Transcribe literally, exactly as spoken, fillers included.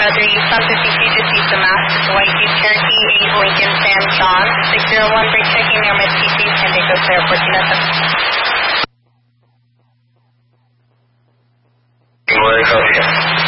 Roger, Yukon fifty-two, just use the map. It's a White Jeep Cherokee, eight Lincoln San John, six zero one, break checking near Mid T C, San Diego Clear, fourteen oh seven. Where are you?